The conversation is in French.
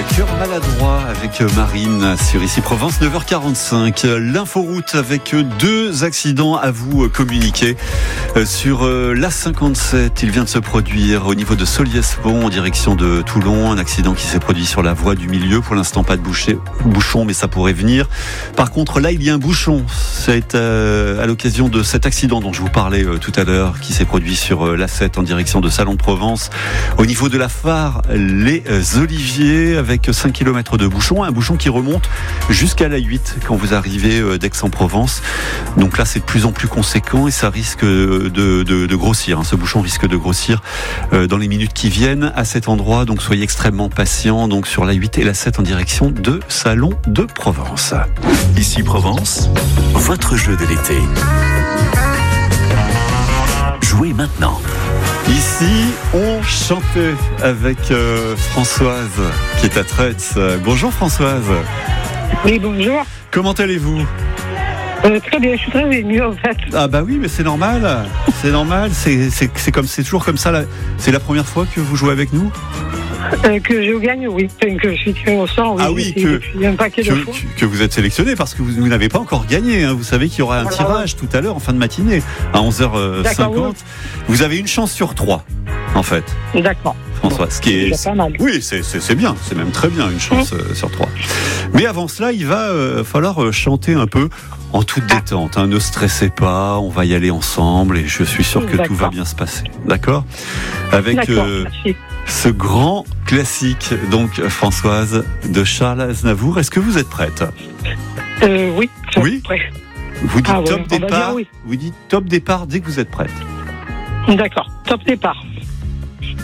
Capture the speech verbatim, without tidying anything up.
Cœur maladroit avec Marine sur Ici Provence, neuf heures quarante-cinq. L'inforoute avec deux accidents à vous communiquer. Sur l'A cinquante-sept, il vient de se produire au niveau de Solliès-Pont en direction de Toulon. Un accident qui s'est produit sur la voie du milieu. Pour l'instant, pas de bouché, bouchon, mais ça pourrait venir. Par contre, là, il y a un bouchon. C'est à l'occasion de cet accident dont je vous parlais tout à l'heure, qui s'est produit sur l'A sept en direction de Salon de Provence. Au niveau de la phare, les Oliviers, avec cinq kilomètres de bouchon, un bouchon qui remonte jusqu'à l'A huit quand vous arrivez d'Aix-en-Provence. Donc là, c'est de plus en plus conséquent et ça risque de, de, de grossir. Ce bouchon risque de grossir dans les minutes qui viennent à cet endroit. Donc soyez extrêmement patients. Donc sur l'A huit et l'A sept en direction de Salon de Provence. Ici Provence, votre jeu de l'été. Jouez maintenant. Ici, on chantait avec euh, Françoise, qui est à Tretz. Bonjour Françoise. Oui, bonjour. Comment allez-vous ? euh, Très bien, je suis très émue en fait. Ah bah oui, mais c'est normal. C'est normal, c'est, c'est, c'est, comme, c'est toujours comme ça. Là. C'est la première fois que vous jouez avec nous ? Euh, que je gagne, oui. Enfin, que je suis tiré au sort, oui. Ah oui, que, un paquet que, de fois. que vous êtes sélectionné parce que vous, vous n'avez pas encore gagné. Hein. Vous savez qu'il y aura un voilà, tirage ouais. tout à l'heure en fin de matinée à onze heures cinquante. Oui. Vous avez une chance sur trois, en fait. D'accord. François, ce qui est, c'est pas mal. Oui, c'est, c'est, c'est bien, c'est même très bien, une chance mmh. euh, sur trois. Mais avant cela, il va euh, falloir euh, chanter un peu en toute détente. Hein. Ne stressez pas, on va y aller ensemble et je suis sûr que D'accord. tout va bien se passer. D'accord ? Avec D'accord, euh, ce grand classique, donc Françoise, de Charles Aznavour. Est-ce que vous êtes prête ? euh, Oui, je suis oui prête. Vous dites ah, top ouais, départ. Oui. Vous dites top départ dès que vous êtes prête. D'accord, top départ.